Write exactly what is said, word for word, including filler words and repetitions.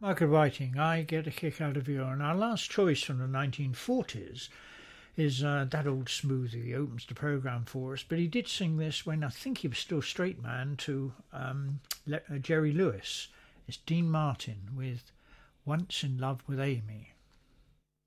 Michael Whiting, I get a kick out of you. And our last choice from the nineteen forties is uh, That Old Smoothie. He opens the programme for us, but he did sing this when I think he was still straight man to um, Le- uh, Jerry Lewis. It's Dean Martin with Once in Love with Amy.